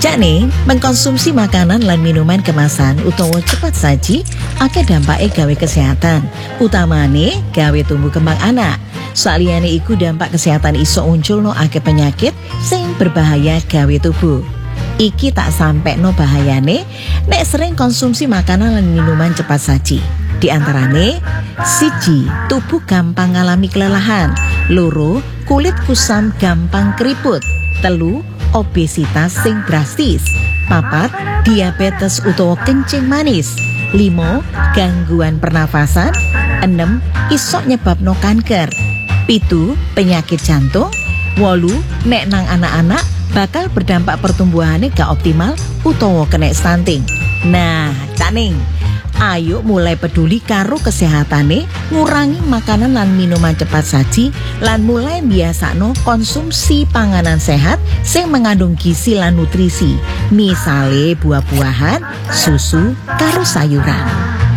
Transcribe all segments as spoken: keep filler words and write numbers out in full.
Jakne, mengkonsumsi makanan lan minuman kemasan utawa cepat saji akeh dampake gawe kesehatan, utamane gawe tumbuh kembang anak. Saliyane iku dampak kesehatan iso munculno akeh penyakit sing berbahaya gawe tubuh. Iki tak sampe no bahayane nek sering konsumsi makanan lan minuman cepat saji. Di antarane, siji, tubuh gampang ngalami kelelahan. Loro, kulit kusam gampang keriput. Telu, obesitas sing drastis. Papat, diabetes utawa kencing manis. Limo, gangguan pernafasan. Enem, isok nyebabno kanker. Pitu, penyakit jantung. Wolu, nek nang anak-anak bakal berdampak pertumbuhannya gak optimal utawa kena stunting. Nah, Caning, ayo mulai peduli karo kesehatane, ngurangi makanan lan minuman cepat saji, lan mulai biasakno konsumsi panganan sehat sing mengandung gizi lan nutrisi. Misale buah-buahan, susu, karo sayuran.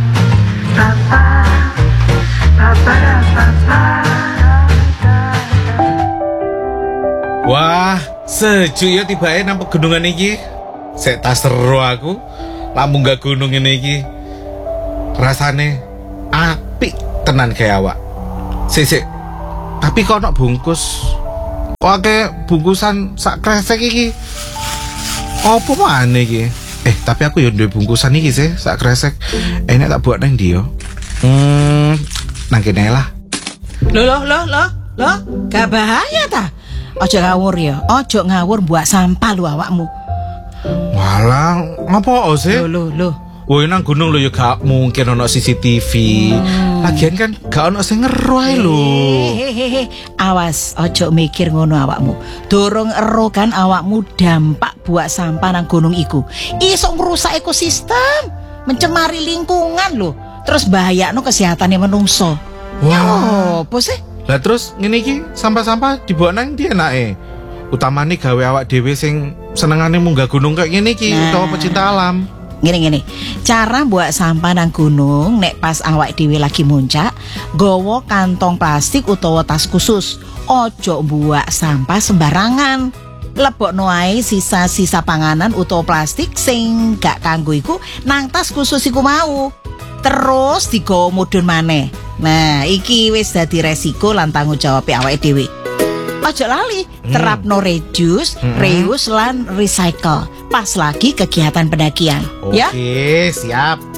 Wah, sejuk ya tibae nang pegunungan iki. Sek tas seru aku, lamun gak gunung ini iki. Rasane apik tenan kayak awak. Sik sik. Tapi kok ono bungkus. Kok akeh bungkusan sak kresek iki. Apa maneh iki? Eh, tapi aku yo duwe bungkusan iki sih, sak kresek. Enak tak buat nang ndi yo? Hmm, nang kene lah. Loh loh loh loh loh, gak bahaya ta? Ojo ngawur ya, ojo ngawur buat sampah lu awakmu. Walah, ngapa sih? Loh loh loh. Woi nang gunung lo ya gak mungkin ono C C T V. Hmm. Lagian kan gak ono sing ngeroy lho. Hehehe, awas ojo mikir ngono awakmu. Dorong ero kan awakmu dampak buat sampah nang gunung iku. Iso ngrusak ekosistem, mencemari lingkungan lho. Terus bahayakno kesehatane menungso. Wah, apa sih? Lah terus ngene iki sampah-sampah dibawa nang ndi enake? Utamane gawe awak dhewe sing senengane munggah gunung kayak ngene iki nah, utawa pecinta alam. Gini-gini, cara buat sampah nang gunung nek pas awak dhewe lagi muncak, gowo kantong plastik utawa tas khusus. Ojo buat sampah sembarangan. Lebokno ae sisa-sisa panganan utawa plastik sing gak kanggo iku nang tas khusus iku mau. Terus digawa mudhun maneh. Nah, iki wis dadi resiko lan tanggung jawab awake dhewe. Ojo lali, hmm. terapno reduce, hmm. reuse lan recycle. Pas lagi kegiatan pendakian. Oke, ya? Siap.